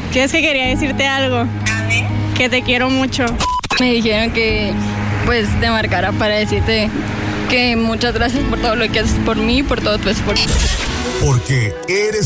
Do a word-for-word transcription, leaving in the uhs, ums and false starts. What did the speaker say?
Que es que quería decirte algo. A ver. Que te quiero mucho. Me dijeron que pues te marcara para decirte que muchas gracias por todo lo que haces por mí y por todo tu esfuerzo. Porque eres